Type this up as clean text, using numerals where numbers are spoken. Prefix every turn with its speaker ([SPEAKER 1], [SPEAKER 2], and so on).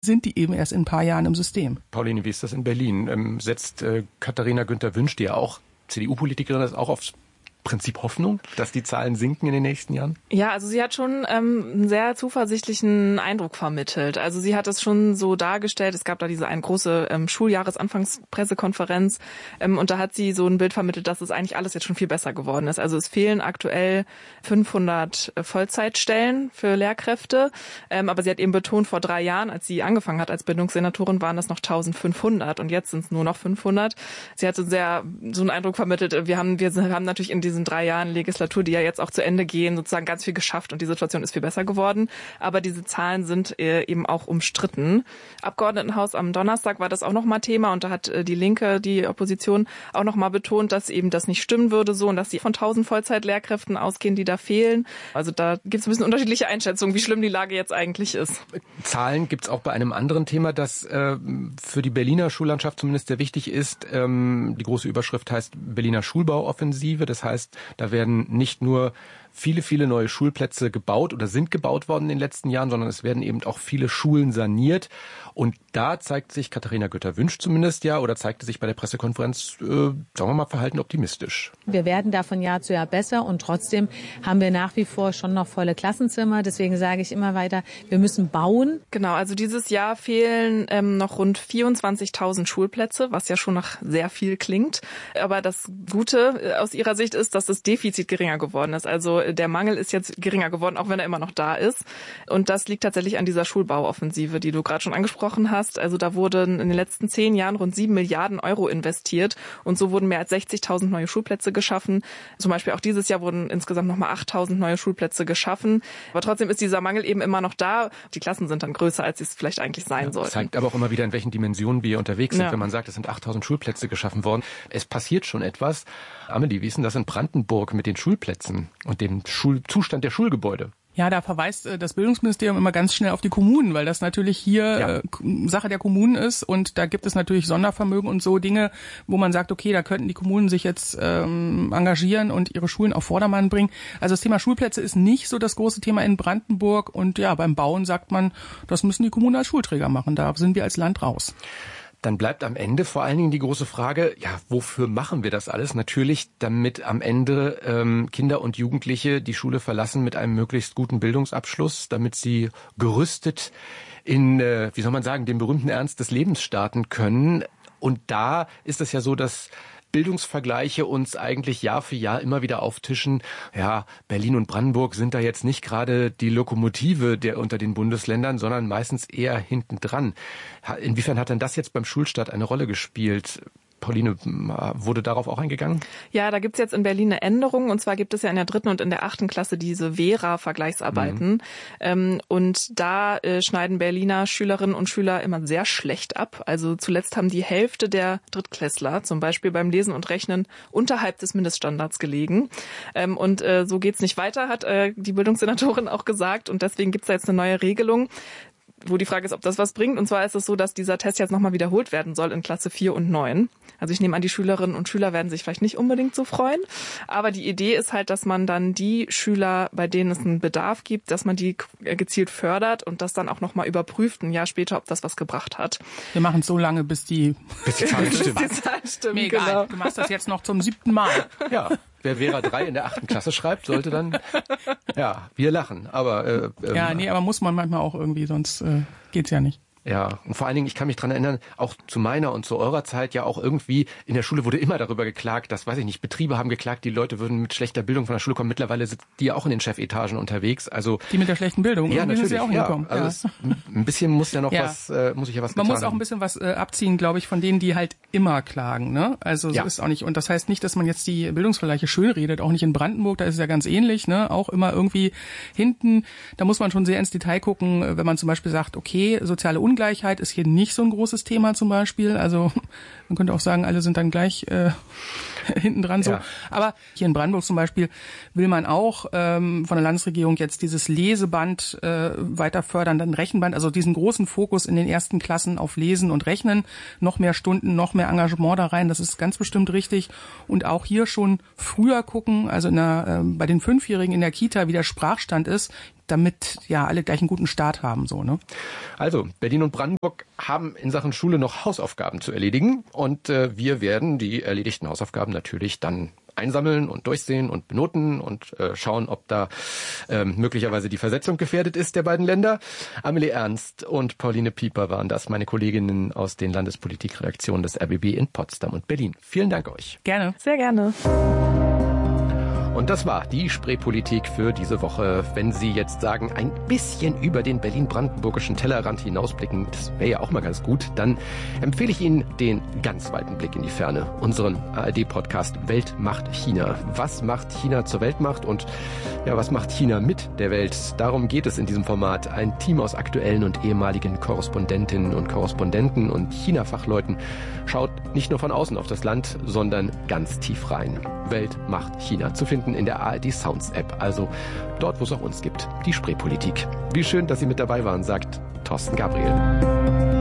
[SPEAKER 1] sind die eben erst in ein paar Jahren im System.
[SPEAKER 2] Pauline, wie ist das in Berlin? Setzt Katharina Günther-Wünsch, die ja auch CDU-Politikerin ist, auch aufs Prinzip Hoffnung, dass die Zahlen sinken in den nächsten Jahren?
[SPEAKER 3] Ja, also sie hat schon einen sehr zuversichtlichen Eindruck vermittelt. Also sie hat es schon so dargestellt, es gab da diese eine große Schuljahresanfangspressekonferenz und da hat sie so ein Bild vermittelt, dass es eigentlich alles jetzt schon viel besser geworden ist. Also es fehlen aktuell 500 Vollzeitstellen für Lehrkräfte, aber sie hat eben betont, vor 3 Jahren, als sie angefangen hat als Bildungssenatorin, waren das noch 1500 und jetzt sind es nur noch 500. Sie hat so einen Eindruck vermittelt, wir haben natürlich in diesen 3 Jahren Legislatur, die ja jetzt auch zu Ende gehen, sozusagen ganz viel geschafft und die Situation ist viel besser geworden. Aber diese Zahlen sind eben auch umstritten. Abgeordnetenhaus am Donnerstag war das auch nochmal Thema und da hat die Linke, die Opposition, auch nochmal betont, dass eben das nicht stimmen würde so und dass sie von 1000 Vollzeitlehrkräften ausgehen, die da fehlen. Also da gibt es ein bisschen unterschiedliche Einschätzungen, wie schlimm die Lage jetzt eigentlich ist.
[SPEAKER 2] Zahlen gibt es auch bei einem anderen Thema, das für die Berliner Schullandschaft zumindest sehr wichtig ist. Die große Überschrift heißt Berliner Schulbauoffensive. Das heißt, da werden nicht nur viele, viele neue Schulplätze gebaut oder sind gebaut worden in den letzten Jahren, sondern es werden eben auch viele Schulen saniert. Und da zeigt sich Katharina Günther-Wünsch zumindest oder zeigte sich bei der Pressekonferenz, sagen wir mal, verhalten optimistisch.
[SPEAKER 4] Wir werden da von Jahr zu Jahr besser und trotzdem haben wir nach wie vor schon noch volle Klassenzimmer. Deswegen sage ich immer weiter, wir müssen bauen.
[SPEAKER 3] Genau, also dieses Jahr fehlen noch rund 24.000 Schulplätze, was ja schon nach sehr viel klingt. Aber das Gute aus ihrer Sicht ist, dass das Defizit geringer geworden ist. Also der Mangel ist jetzt geringer geworden, auch wenn er immer noch da ist. Und das liegt tatsächlich an dieser Schulbauoffensive, die du gerade schon angesprochen hast. Also da wurden in den letzten 10 Jahren rund 7 Milliarden Euro investiert. Und so wurden mehr als 60.000 neue Schulplätze geschaffen. Zum Beispiel auch dieses Jahr wurden insgesamt nochmal 8.000 neue Schulplätze geschaffen. Aber trotzdem ist dieser Mangel eben immer noch da. Die Klassen sind dann größer, als sie es vielleicht eigentlich sein sollten.
[SPEAKER 2] Das zeigt aber auch immer wieder, in welchen Dimensionen wir unterwegs sind. Wenn man sagt, es sind 8.000 Schulplätze geschaffen worden. Es passiert schon etwas. Amelie, wie ist denn das in Brandenburg mit den Schulplätzen und dem Zustand der Schulgebäude?
[SPEAKER 1] Ja, da verweist das Bildungsministerium immer ganz schnell auf die Kommunen, weil das natürlich hier Sache der Kommunen ist und da gibt es natürlich Sondervermögen und so Dinge, wo man sagt, okay, da könnten die Kommunen sich jetzt engagieren und ihre Schulen auf Vordermann bringen. Also das Thema Schulplätze ist nicht so das große Thema in Brandenburg und beim Bauen sagt man, das müssen die Kommunen als Schulträger machen, da sind wir als Land raus.
[SPEAKER 2] Dann bleibt am Ende vor allen Dingen die große Frage, wofür machen wir das alles? Natürlich, damit am Ende Kinder und Jugendliche die Schule verlassen mit einem möglichst guten Bildungsabschluss, damit sie gerüstet in, den berühmten Ernst des Lebens starten können. Und da ist es ja so, dass Bildungsvergleiche uns eigentlich Jahr für Jahr immer wieder auftischen. Ja, Berlin und Brandenburg sind da jetzt nicht gerade die Lokomotive unter den Bundesländern, sondern meistens eher hintendran. Inwiefern hat denn das jetzt beim Schulstart eine Rolle gespielt? Pauline, wurde darauf auch eingegangen? Ja, da gibt's jetzt in Berlin eine Änderung. Und zwar gibt es ja in der 3. und in der 8. Klasse diese Vera-Vergleichsarbeiten. Und da schneiden Berliner Schülerinnen und Schüler immer sehr schlecht ab. Also zuletzt haben die Hälfte der Drittklässler zum Beispiel beim Lesen und Rechnen unterhalb des Mindeststandards gelegen. Und so geht's nicht weiter, hat die Bildungssenatorin auch gesagt. Und deswegen gibt's da jetzt eine neue Regelung, wo die Frage ist, ob das was bringt. Und zwar ist es so, dass dieser Test jetzt nochmal wiederholt werden soll in Klasse 4 und 9. Also ich nehme an, die Schülerinnen und Schüler werden sich vielleicht nicht unbedingt so freuen. Aber die Idee ist halt, dass man dann die Schüler, bei denen es einen Bedarf gibt, dass man die gezielt fördert und das dann auch nochmal überprüft, ein Jahr später, ob das was gebracht hat.
[SPEAKER 1] Wir machen es so lange, bis die
[SPEAKER 2] Zahlen stimmen.
[SPEAKER 1] Mir egal, genau. Du machst das jetzt noch zum 7. Mal.
[SPEAKER 2] Ja. Wer Vera 3 in der 8. Klasse schreibt, sollte dann, wir lachen. Aber
[SPEAKER 1] aber muss man manchmal auch irgendwie, sonst geht's ja nicht.
[SPEAKER 2] Ja, und vor allen Dingen, ich kann mich dran erinnern, auch zu meiner und zu eurer Zeit ja auch irgendwie, in der Schule wurde immer darüber geklagt, dass, Betriebe haben geklagt, die Leute würden mit schlechter Bildung von der Schule kommen. Mittlerweile sind die ja auch in den Chefetagen unterwegs. Also
[SPEAKER 1] die mit der schlechten Bildung,
[SPEAKER 2] ja, natürlich,
[SPEAKER 1] sind sie auch hingekommen.
[SPEAKER 2] Also ein bisschen muss ja noch was getan
[SPEAKER 1] Man muss auch ein bisschen was abziehen, glaube ich, von denen, die halt immer klagen, ne? Also so ist auch nicht, und das heißt nicht, dass man jetzt die Bildungsvergleiche schön redet, auch nicht in Brandenburg, da ist es ja ganz ähnlich, ne? Auch immer irgendwie hinten, da muss man schon sehr ins Detail gucken, wenn man zum Beispiel sagt, okay, soziale Ungleichheit ist hier nicht so ein großes Thema zum Beispiel. Also man könnte auch sagen, alle sind dann gleich hinten dran so. Ja. Aber hier in Brandenburg zum Beispiel will man auch von der Landesregierung jetzt dieses Leseband weiter fördern, dann Rechenband, also diesen großen Fokus in den ersten Klassen auf Lesen und Rechnen, noch mehr Stunden, noch mehr Engagement da rein, das ist ganz bestimmt richtig. Und auch hier schon früher gucken, also bei den 5-Jährigen in der Kita, wie der Sprachstand ist. damit ja alle gleich einen guten Start haben, so, ne?
[SPEAKER 2] Also, Berlin und Brandenburg haben in Sachen Schule noch Hausaufgaben zu erledigen und wir werden die erledigten Hausaufgaben natürlich dann einsammeln und durchsehen und benoten und schauen, ob da möglicherweise die Versetzung gefährdet ist der beiden Länder. Amelie Ernst und Pauline Pieper waren das, meine Kolleginnen aus den Landespolitikredaktionen des RBB in Potsdam und Berlin. Vielen Dank euch.
[SPEAKER 1] Gerne.
[SPEAKER 3] Sehr gerne.
[SPEAKER 2] Und das war die Spreepolitik für diese Woche. Wenn Sie jetzt sagen, ein bisschen über den berlin-brandenburgischen Tellerrand hinausblicken, das wäre ja auch mal ganz gut, dann empfehle ich Ihnen den ganz weiten Blick in die Ferne. Unseren ARD-Podcast Welt macht China. Was macht China zur Weltmacht und ja, was macht China mit der Welt? Darum geht es in diesem Format. Ein Team aus aktuellen und ehemaligen Korrespondentinnen und Korrespondenten und China-Fachleuten schaut nicht nur von außen auf das Land, sondern ganz tief rein. Welt macht China. Zu finden in der ARD Sounds App, also dort, wo es auch uns gibt, die Spreepolitik. Wie schön, dass Sie mit dabei waren, sagt Thorsten Gabriel.